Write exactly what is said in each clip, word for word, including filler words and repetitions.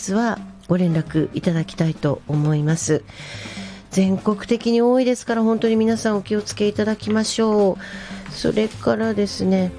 ずはご連絡いただきたいと思います。全国的に多いですから、本当に皆さんお気をつけいただきましょう。それからですね、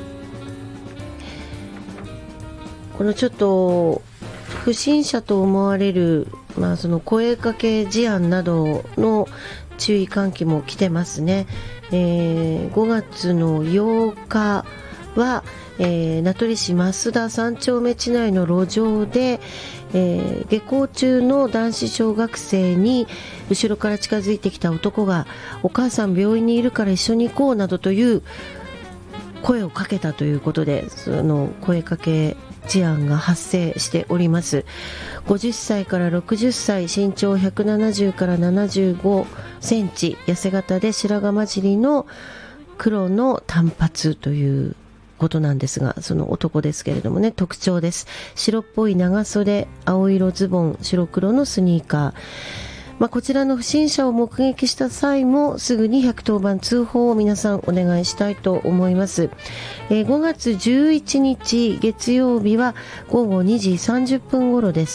このちょっと不審者と思われる、まあ、その声かけ事案などの注意喚起も来てますね。えー、ごがつのようかは、えー、名取市増田三丁目地内の路上で、えー、下校中の男子小学生に後ろから近づいてきた男が、お母さん病院にいるから一緒に行こうなどという声をかけたということで、その声かけ事案が発生しております。ごじゅっさいからろくじゅっさい、身長ひゃくななじゅうからななじゅうごセンチ、痩せ型で白髪混じりの黒の短髪ということなんですが、その男ですけれどもね、特徴です。白っぽい長袖、青色ズボン、白黒のスニーカー。まあ、こちらの不審者を目撃した際もすぐにひゃくとおばん通報を皆さんお願いしたいと思います。えー、ごがつじゅういちにち月曜日はごごにじさんじゅっぷん頃です。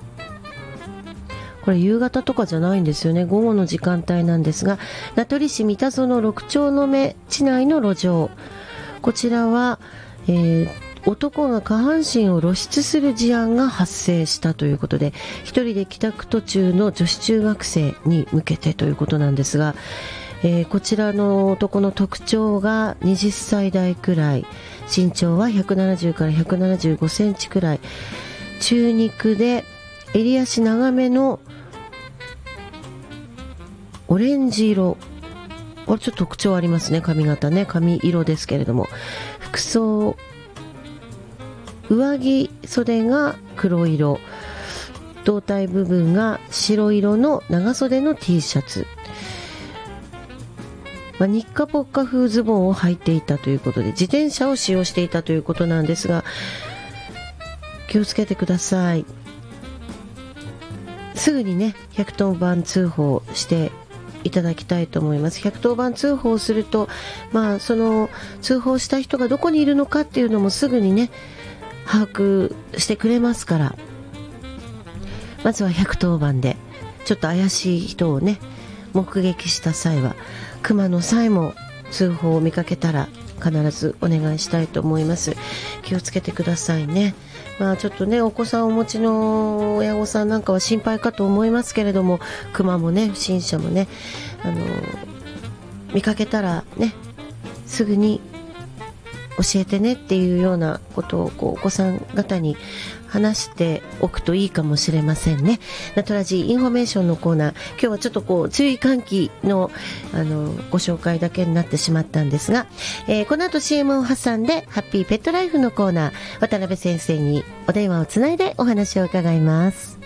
これ夕方とかじゃないんですよね。午後の時間帯なんですが、名取市三田園六丁の目地内の路上、こちらは、えー男が下半身を露出する事案が発生したということで、一人で帰宅途中の女子中学生に向けてということなんですが、えー、こちらの男の特徴がはたち代くらい、身長はひゃくななじゅうからひゃくななじゅうごセンチくらい、中肉で襟足長めのオレンジ色、これちょっと特徴ありますね。髪型ね、髪色ですけれども、服装、上着袖が黒色、胴体部分が白色の長袖の T シャツ、まあ、日課ポッカ風ズボンを履いていたということで、自転車を使用していたということなんですが、気をつけてください。すぐにねひゃくとおばん通報していただきたいと思います。ひゃくとおばん通報すると、まあ、その通報した人がどこにいるのかっていうのもすぐにね把握してくれますから、まずはひゃくとおばんでちょっと怪しい人をね目撃した際は、熊の際も通報を見かけたら必ずお願いしたいと思います。気をつけてくださいね。まあ、ちょっとねお子さんをお持ちの親御さんなんかは心配かと思いますけれども、熊もね不審者もね、あの見かけたらねすぐに教えてねっていうようなことをこうお子さん方に話しておくといいかもしれませんね。ナトラジインフォメーションのコーナー、今日はちょっとこう注意喚起の、あのご紹介だけになってしまったんですが、えー、この後 シーエム を挟んでハッピーペットライフのコーナー、渡辺先生にお電話をつないでお話を伺います。